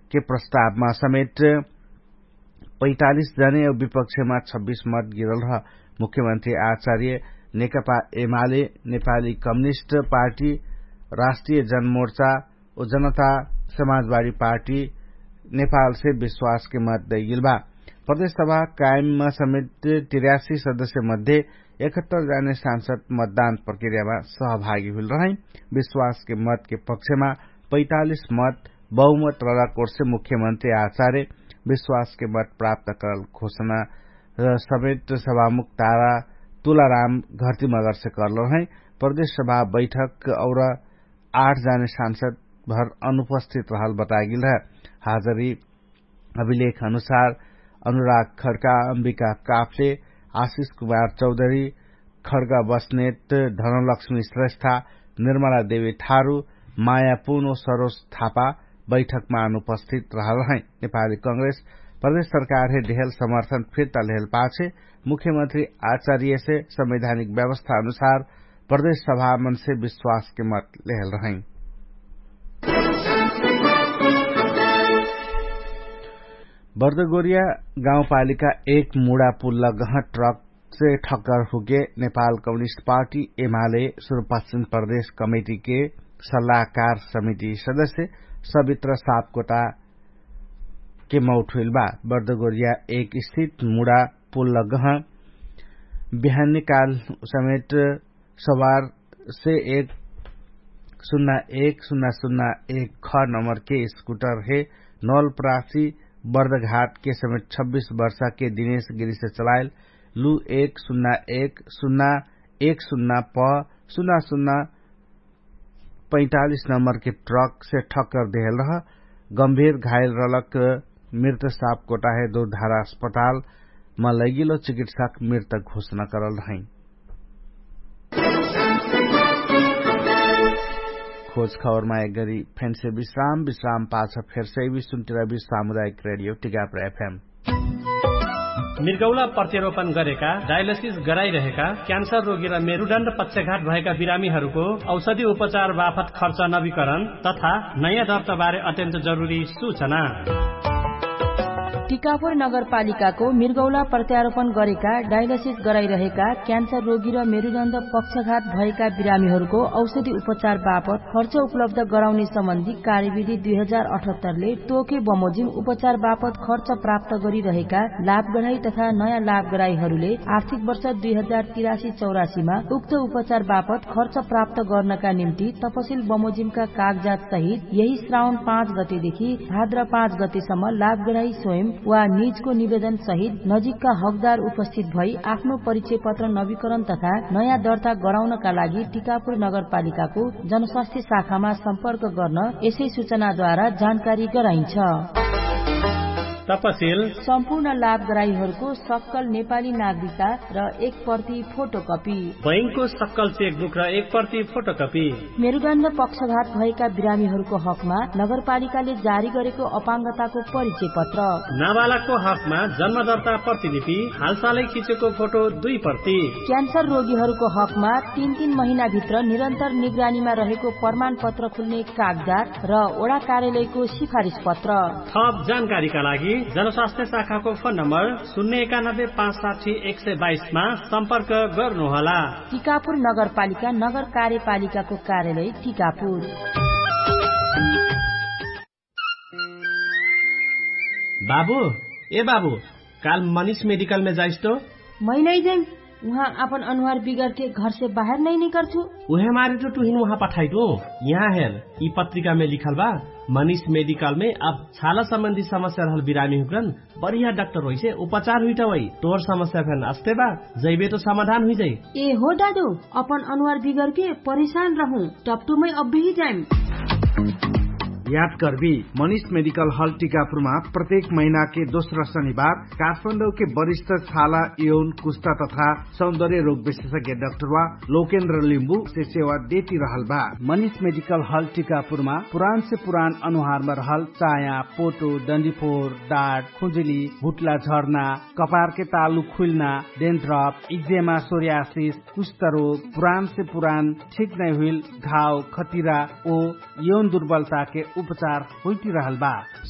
के प्रस्तावमा समेत 45 जने और विपक्षमा 26 मत गिरल रह। मुख्यमन्त्री आचार्य नेकपा एमाले, नेपाली कम्युनिष्ट पार्टी, राष्ट्रिय जनमोर्चा और जनता समाजवादी पार्टी नेपाल से विश्वास के मत दैगिल बा। प्रदेश सभा कायममा समेत 83 सदस्य मध्ये 71 जना सांसद मतदान प्रक्रियामा सहभागी हुल रहे। विश्वास के मत के पक्षमा 45 मत बहुमत रहला से मुख्यमंत्री आचार्य विश्वास के मत प्राप्त करल घोषणा समेत सभामुख तारा तुलाराम घरती मगर से कर रहे। प्रदेश सभा बैठक और 8 जना सांसद भर अनुपस्थित रहल बतागिल है। हाजरी अभिलेख अनुसार अनुराग खड्का, अंबिका काफ्ले, आशीष कुमार चौधरी, खड्गा बस्नेत, धनलक्ष्मी श्रेष्ठा, निर्मला देवी थारू, माया पुन और सरोज थापा बैठकमा अनुपस्थित रहल हैं। नेपाली कांग्रेस प्रदेश सरकार है ढेल समर्थन फिर्ता लेहल पाछे मुख्यमंत्री आचार्य से संवैधानिक व्यवस्था अनुसार प्रदेश सभा मन से विश्वास के मत लेहल रहे। बर्दगोरिया गाउँपालिका 1 मुड़ा पुल लगह ट्रक से ठक्कर हुके नेपाल कम्युनिस्ट पार्टी एमाले सुदूरपश्चिम प्रदेश कमेटी के सल्लाहकार समिति सदस्य सवित्र सापकोटा के मौत हुइल बा। बर्दगोरिया 1 स्थित मुड़ा पुल लगह बिहान काल समेत सवार से 101-001 ख नंबर के स्कूटर है नौलपरासी बर्दघाट के समेत 26 वर्षा के दिनेश गिरी से चलायल लू 101-010 प 0045 नंबर के ट्रक से ठक्कर देहल रह। गंभीर घायल रलक मृत सापकोटा है दुर्धारा अस्पताल में लगिलो चिकित्सक मृत घोषणा करल रहे। खोज खबर में एक गरी फेन से विश्राम पाछ फेर से भी सुनते रही सामुदायिक रेडियो टिकापुर एफएम। मृगौला प्रत्यारोपण गरेका, डायलिसिस गराइरहेका, क्यान्सर रोगी र मेरुदण्ड पक्षघात भएका बिरामीहरूको औषधि उपचार बापत खर्च नवीकरण तथा नयाँ दर्ता बारे अत्यन्त जरुरी सूचना। टिकापुर नगरपालिकाको मृगौला प्रत्यारोपण गरेका, डायलिसिस गराइरहेका, क्यान्सर रोगी र मेरुदण्ड पक्षघात भएका बिरामीहरूको औषधि उपचार बापत खर्च उपलब्ध गराउने सम्बन्धी कार्यविधि 2078 ले तोके बमोजिम उपचार बापत खर्च प्राप्त गरिरहेका लाभग्राही तथा नयाँ लाभग्राहीहरूले आर्थिक वर्ष 2083-84 मा उक्त उपचार बापत खर्च प्राप्त गर्नका निम्ति तपसिल बमोजिमका कागजात सहित यही श्रावण 5 गतेदेखि भाद्र 5 गतेसम्म लाभग्राही स्वयं वा निजको निवेदन सहित नजिकका हकदार उपस्थित भई आफ्नो परिचय पत्र नवीकरण तथा नयाँ दर्ता गराउनका लागि टिकापुर नगरपालिकाको जनस्वास्थ्य शाखामा सम्पर्क गर्न यसै सूचनाद्वारा जानकारी गराइन्छ। तपसिल सम्पूर्ण लाभग्राहीहरूको सक्कल नेपाली नागरिकता र 1 प्रति फोटोकपी, बैंकको सक्कल चेकबुक र 1 प्रति फोटोकपी, मेरुदण्ड पक्षघात भएका बिरामीहरूको हकमा नगरपालिकाले जारी गरेको अपाङ्गताको परिचय पत्र, नाबालकको हकमा जन्म दर्ता प्रतिलिपि, हालसालै खिचेको फोटो 2 प्रति, क्यान्सर रोगीहरूको हकमा 3 महिनाभित्र निरन्तर निगरानीमा रहेको प्रमाण पत्र खुल्ने कागजात र वडा कार्यालयको सिफारिस पत्र। थप जानकारीका लागि जनस्वास्थ्य शाखाको फोन नम्बर 091-560-122 मा सम्पर्क गर्नुहोला। टिकापुर नगरपालिका नगर कार्यपालिकाको कार्यालय टिकापुर। बाबू काल मनीष मेडिकल में जाइस तो? मैं नहीं जाऊँ, वहाँ अपन अनुहार बिगड़ के घर से बाहर नहीं निकल छू। उहे मारे तो तुहिन वहाँ पठाई दो। यहाँ है ई पत्रिका में लिखल बा मनीष मेडिकल में अब छाला संबंधी समस्या रहल बिरामी हुकन बढ़िया डॉक्टर होई से उपचार हुई वही तोर समस्या फैन अस्ते बा जैबे तो समाधान हुई जाये। ए हो दादू, अपन अनुहार बिगड़ के परेशान रहूं टपटू में अब भी जाए। याद करबी मनीष मेडिकल हॉल टीकापुरमा प्रत्येक महीना के दोस्रो शनिबार काठमाडौँ के वरिष्ठ छाला यौन कुष्ठा तथा सौंदर्य रोग विशेषज्ञ डाक्टर लोकेन्द्र लिम्बू से सेवा देती रहल बा। मनीष मेडिकल हॉल टीकापुरमा पुरान से पुरान अनुहार में रहल चाया, पोटो, डंडीफोर, दाग, खुजली, भुटला झर्ना, कपार के तालु खुलना, डेन्ड्रफ, इक्जेमा, सोरियासिस, कुष्ठ रोग, पुरान से पुरान ठीक नहीं हुई घाव, खतिरा ओ यौन दुर्बलता के उपचार होती रहल बा।